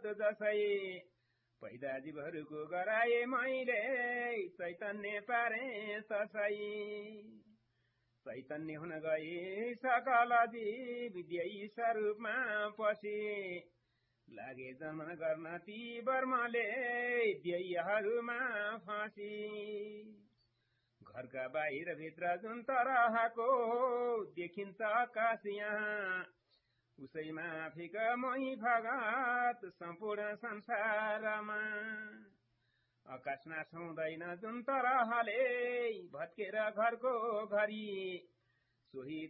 जसै पैदा जीवहरूको गराए मैले चैतन्य पारे तसै चैतन्य हुन गए सकल जीव विद्यै स्वरूपमा पसे लागे जन्मन गर्न ती वर्मले ध्ययहरूमा फाँसी घरका बाहिर भित्र जुन तरहको देखिन्छ आकाश यहाँ उसैमा फिक मोही भगत सम्पूर्ण संसारमा आकाश नाश हुँदैन जुन तरहले भत्केर घरको घरी सोही